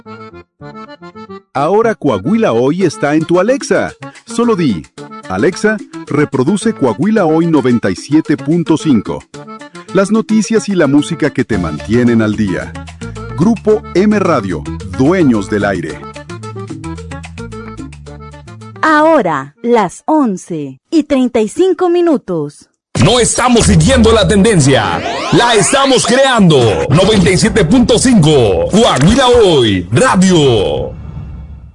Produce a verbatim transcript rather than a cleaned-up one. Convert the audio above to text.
Ahora Coahuila Hoy está en tu Alexa. Solo di, Alexa, reproduce Coahuila Hoy noventa y siete punto cinco. Las noticias y la música que te mantienen al día. Grupo M Radio, dueños del aire. Ahora, las once y treinta y cinco minutos. No estamos siguiendo la tendencia, la estamos creando. noventa y siete punto cinco, Coahuila Hoy, Radio.